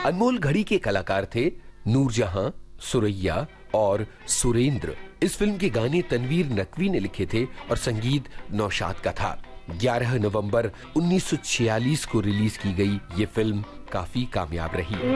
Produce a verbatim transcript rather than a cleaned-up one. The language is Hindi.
अनमोल घड़ी के कलाकार थे नूरजहां, सुरैया और सुरेंद्र। इस फिल्म के गाने तनवीर नकवी ने लिखे थे और संगीत नौशाद का था। ग्यारह नवंबर उन्नीस सौ छियालीस को रिलीज की गई ये फिल्म काफी कामयाब रही।